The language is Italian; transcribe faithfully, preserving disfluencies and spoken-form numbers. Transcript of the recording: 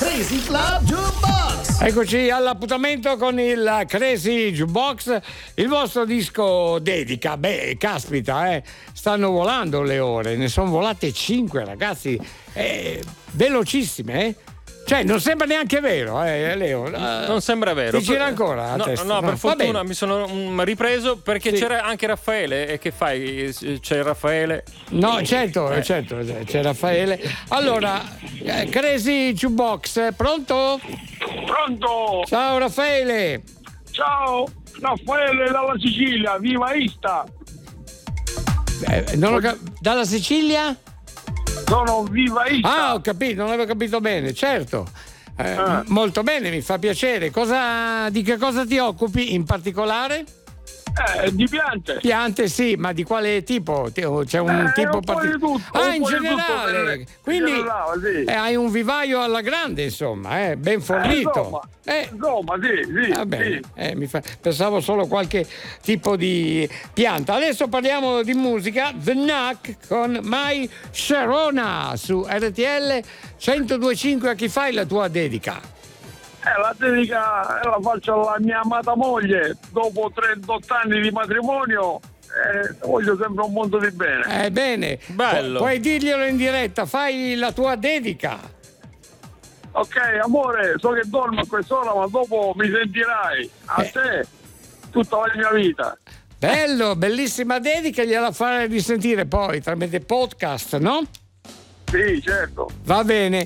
Crazy Club Jukebox. Eccoci all'appuntamento con il Crazy Jukebox, il vostro disco dedica. Beh, caspita, eh, stanno volando le ore, ne sono volate cinque, ragazzi, eh, velocissime, eh? Cioè, non sembra neanche vero, eh, Leo. Uh, non sembra vero. Ti gira ancora la no, testa? No, no, per fortuna mi sono um, ripreso perché sì. C'era anche Raffaele. E che fai? C'è Raffaele? No, certo, eh. certo, c'è Raffaele. Allora, eh, Crazy Jukebox, pronto? Pronto! Ciao Raffaele! Ciao, Raffaele dalla Sicilia, viva Ista! Eh, non ho cap- dalla Sicilia? Sono viva Ista! Ah, ho capito, non avevo capito bene, certo. Eh, ah. Molto bene, mi fa piacere. Cosa, di che cosa ti occupi in particolare? Eh, di piante. Piante, sì, ma di quale tipo? C'è un eh, tipo un particolare? Ah, in generale. Tutto, quindi in generale, sì. eh, hai un vivaio alla grande, insomma, eh, ben fornito. Eh, insomma, eh. insomma, sì, sì. Va bene. Sì. Eh, mi fa... Pensavo solo qualche tipo di pianta. Adesso parliamo di musica. The Knack con My Sharona su R T L centodue e cinque. A chi fai la tua dedica? Eh, la dedica la faccio alla mia amata moglie. Dopo trentotto anni di matrimonio, eh, voglio sempre un mondo di bene. Eh, bene. Bello. Pu- puoi dirglielo in diretta, fai la tua dedica. Ok, amore, so che dormo a quest'ora, ma dopo mi sentirai. A eh. te, tutta la mia vita. Bello, bellissima dedica, gliela farai risentire poi tramite podcast, no? Sì, certo. Va bene.